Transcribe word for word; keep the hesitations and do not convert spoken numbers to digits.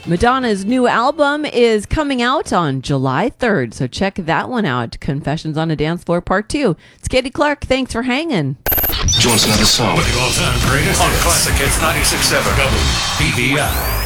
Madonna's new album is coming out on July third, so check that one out. Confessions on a Dance Floor Part two. It's Katie Clark. Thanks for hanging. Do you want another song? With the all-time greatest on Classic Hits ninety-six point seven W B V I.